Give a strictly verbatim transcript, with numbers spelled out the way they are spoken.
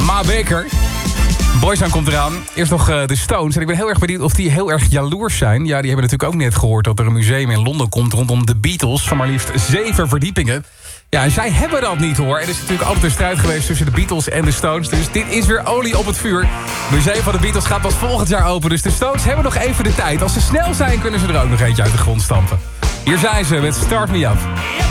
Ma Baker. Boyzone komt eraan. Eerst nog uh, de Stones. En ik ben heel erg benieuwd of die heel erg jaloers zijn. Ja, die hebben natuurlijk ook net gehoord dat er een museum in Londen komt rondom de Beatles. Van maar liefst zeven verdiepingen. Ja, en zij hebben dat niet, hoor. Er is natuurlijk altijd een strijd geweest tussen de Beatles en de Stones. Dus dit is weer olie op het vuur. Het museum van de Beatles gaat pas volgend jaar open. Dus de Stones hebben nog even de tijd. Als ze snel zijn, kunnen ze er ook nog eentje uit de grond stampen. Hier zijn ze met Start Me Up.